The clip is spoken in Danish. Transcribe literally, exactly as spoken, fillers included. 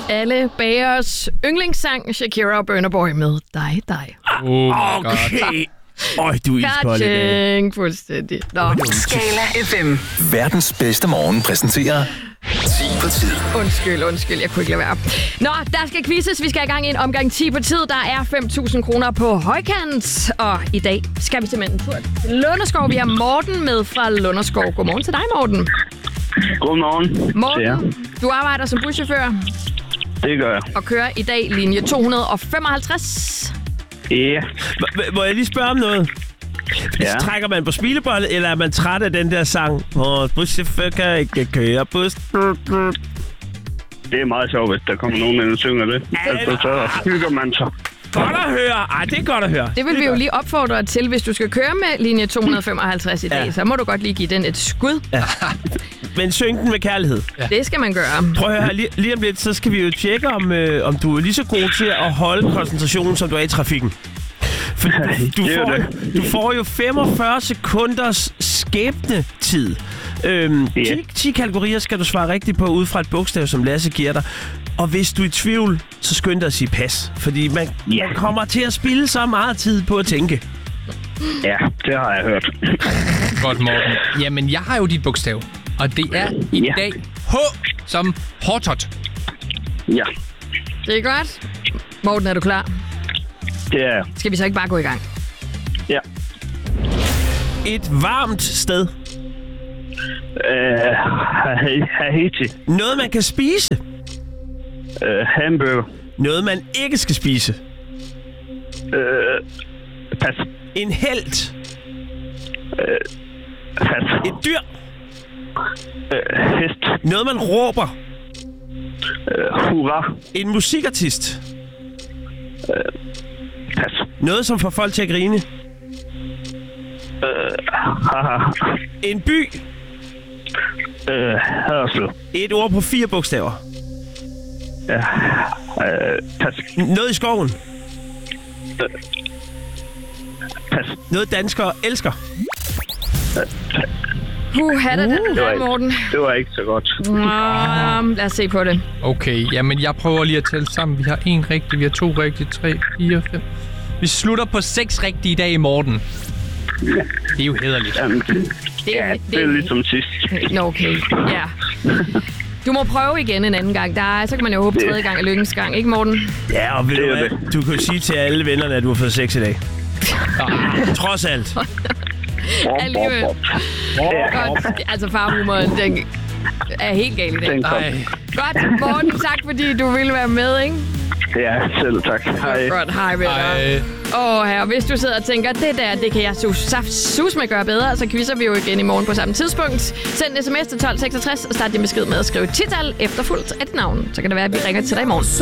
alle bagers yndlingssang, Shakira og Burna Boy med dig, dig. Oh my God. Okay. Øj, du er iskold i dag. Catching, fuldstændig. Nå. Skala F M. Verdens bedste morgen præsenterer ti på tid. Undskyld, undskyld, jeg kunne ikke lade være. Nå, der skal quizzes. Vi skal i gang i en omgang ti på tid. Der er fem tusind kroner på højkant. Og i dag skal vi simpelthen en tur til Lunderskov. Vi har Morten med fra Lunderskov. Godmorgen til dig, Morten. Godmorgen. Morten, du arbejder som buschauffør Det gør jeg. og kører i dag linje to hundrede femoghalvtreds. Ja. M- Må jeg lige spørge om noget? Ja. Trækker man på smilebånd, eller er man træt af den der sang? Vores buschauffør kan ikke køre bus. Det er meget sjovt, hvis der kommer nogen ind og synger det. Altså, så hygger man sig. Godt at høre. Ej, det er godt at høre. Det vil er vi jo godt. lige opfordre dig til, hvis du skal køre med linje to hundrede femoghalvtreds i dag. Ja. Så må du godt lige give den et skud. Ja. Men syng den med kærlighed. Det skal man gøre. Prøv at høre her, lige, lige om lidt, så skal vi jo tjekke, om, øh, om du er lige så god til at holde koncentrationen, som du er i trafikken. For du, du, Det er får, det. du får jo femogfyrre sekunders skæbnetid. Øhm, Ja. ti, ti kategorier skal du svare rigtigt på, ud fra et bogstav, som Lasse giver dig. Og hvis du er i tvivl, så skynd dig at sige pas. Fordi man, Ja. man kommer til at spilde så meget tid på at tænke. Ja, det har jeg hørt. Godt, Morten. Jamen, jeg har jo dit bogstav. Og det er i Ja. dag H som hårdtot. Ja, Det er godt. Morten, er du klar? det er jeg. Skal vi så ikke bare gå i gang? Ja. Et varmt sted. Uh, Haiti. Noget, man kan spise. Uh, hamburger. Noget, man ikke skal spise. Uh, pas. En helt. Pas. Et dyr. Uh, hest. Noget, man råber. Uh, hurra. En musikartist. Pas. Noget, som får folk til at grine. Uh, haha. En by. Uh, Hørsel. Et ord på fire bogstaver. Ja. Uh, pas. Noget i skoven. Pas. Noget danskere elsker. Puh, er det den Det var her, ikke, Morten? det var ikke så godt. Um, lad os se på det. Okay, jamen jeg prøver lige at tælle sammen. Vi har en rigtig, vi har to rigtige, tre, fire, fem. Vi slutter på seks rigtige i dag, Morten. Det er jo hæderligt. Jamen, det, Det, ja, det er ligesom sidst. Nå, okay. Ja. Du må prøve igen en anden gang. Der er, så kan man jo håbe tredje gang er lykkens gang. Ikke, Morten? Ja, og ved Det du er hvad? det. Du kan jo sige til alle vennerne, at du har fået sex i dag. Trods alt. Alligevel. Godt. Altså, farhumoren, den er helt gal i dag. Den kom. Ej, Godt, Morten. Tak, fordi du ville være med, ikke? Ja, selv tak. Hej. Godt, hej med dig. ej. Åh, her, hvis du sidder og tænker, det der, det kan jeg sus, saft, sus med gøre bedre, så quizzer vi jo igen i morgen på samme tidspunkt. Send en sms til tolv seksogtres og start din besked med at skrive tital efterfulgt af dit navn. Så kan det være, at vi ringer til dig i morgen.